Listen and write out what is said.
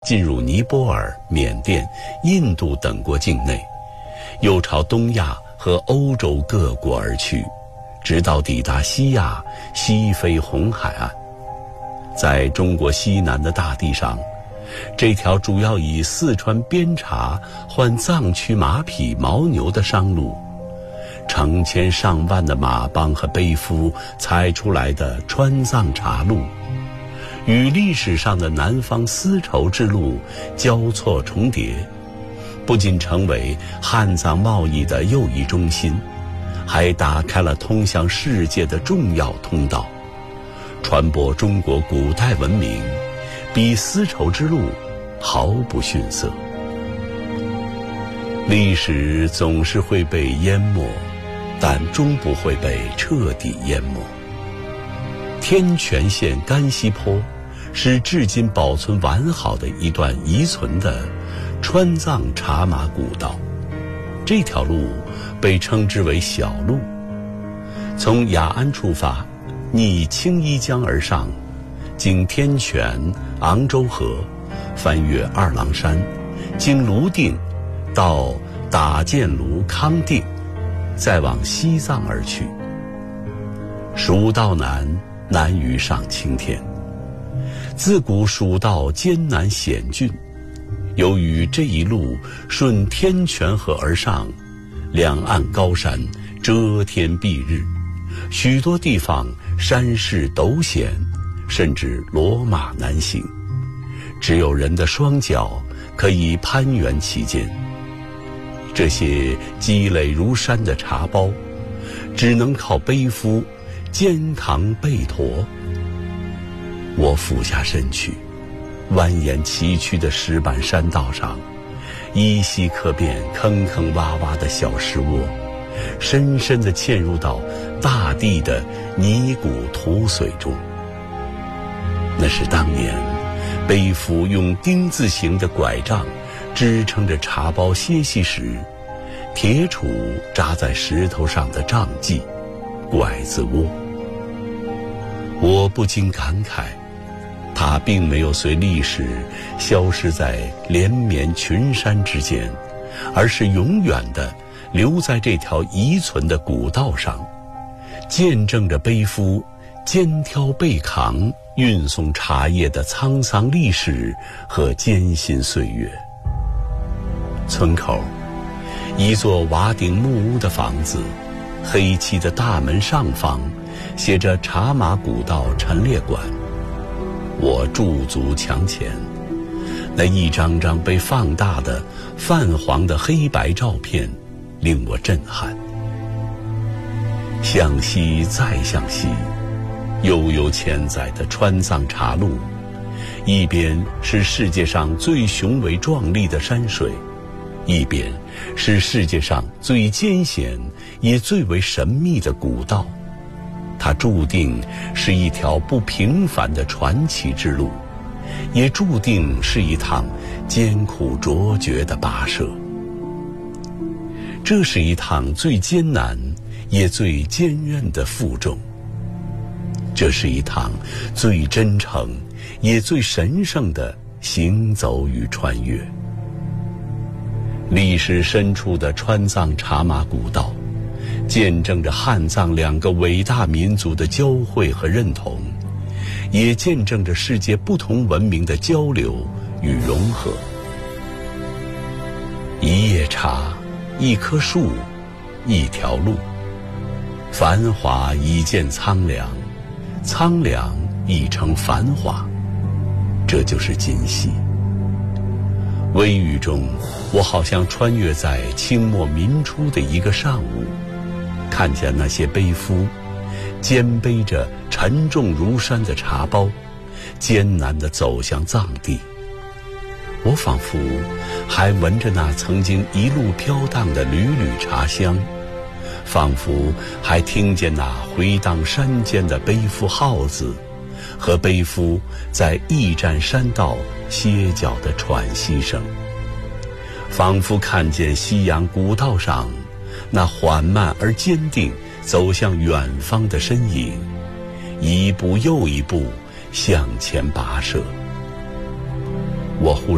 进入尼泊尔、缅甸、印度等国境内，又朝东亚和欧洲各国而去，直到抵达西亚西非红海岸。在中国西南的大地上，这条主要以四川边茶换藏区马匹、牦牛的商路，成千上万的马帮和背夫踩出来的川藏茶路，与历史上的南方丝绸之路交错重叠，不仅成为汉藏贸易的又一中心，还打开了通向世界的重要通道，传播中国古代文明，比丝绸之路毫不逊色。历史总是会被淹没，但终不会被彻底淹没。天全县甘溪坡是至今保存完好的一段遗存的川藏茶马古道，这条路被称之为小路。从雅安出发，逆青衣江而上，经天泉、昂州河，翻越二郎山，经泸定到打箭炉康定，再往西藏而去。蜀道难，难于上青天。自古蜀道艰难险峻，由于这一路顺天泉河而上，两岸高山遮天蔽日，许多地方山势陡险，甚至骡马难行，只有人的双脚可以攀援其间。这些积累如山的茶包，只能靠背夫肩扛背驮。我俯下身去，蜿蜒崎岖的石板山道上，依稀可辨坑坑洼洼的小石窝，深深地嵌入到大地的泥骨土髓中。那是当年背夫用丁字形的拐杖支撑着茶包歇息时，铁杵扎在石头上的杖迹拐子窝。我不禁感慨，它并没有随历史消失在连绵群山之间，而是永远地留在这条遗存的古道上，见证着背夫肩挑背扛运送茶叶的沧桑历史和艰辛岁月。村口，一座瓦顶木屋的房子，黑漆的大门上方写着茶马古道陈列馆。我驻足墙前，那一张张被放大的泛黄的黑白照片令我震撼。向西再向西，悠悠千载的川藏茶路，一边是世界上最雄伟壮丽的山水，一边是世界上最艰险也最为神秘的古道。它注定是一条不平凡的传奇之路，也注定是一趟艰苦卓绝的跋涉。这是一趟最艰难也最坚韧的负重，这是一趟最真诚也最神圣的行走与穿越。历史深处的川藏茶马古道，见证着汉藏两个伟大民族的交汇和认同，也见证着世界不同文明的交流与融合。一叶茶，一棵树，一条路，繁华已见苍凉，苍凉已成繁华，这就是今夕。微雨中，我好像穿越在清末民初的一个上午，看见那些背夫肩背着沉重如山的茶包，艰难地走向藏地。我仿佛还闻着那曾经一路飘荡的缕缕茶香，仿佛还听见那回荡山间的背夫号子和背夫在驿站山道歇脚的喘息声，仿佛看见西洋古道上那缓慢而坚定走向远方的身影，一步又一步向前跋涉。我忽